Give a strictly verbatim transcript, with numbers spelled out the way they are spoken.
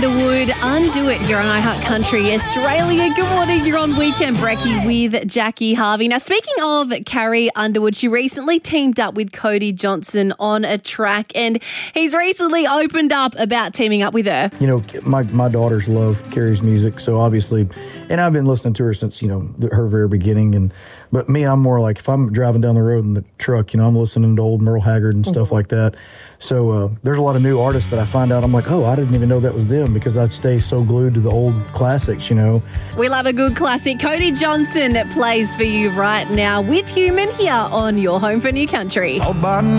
Underwood, Undo It here on iHeart Country Australia. Good morning, you're on Weekend Brekkie with Jackie Harvey. Now, speaking of Carrie Underwood, she recently teamed up with Cody Johnson on a track, and he's recently opened up about teaming up with her. You know, my, my daughters love Carrie's music, so obviously, and I've been listening to her since, you know, her very beginning, and but me, I'm more like, if I'm driving down the road in the truck, you know, I'm listening to old Merle Haggard and stuff mm-hmm. like that. So uh, there's a lot of new artists that I find out, I'm like, oh, I didn't even know that was them, because I'd stay so glued to the old classics, you know. We love a good classic. Cody Johnson plays for you right now with Human here on your home for New Country. All by night.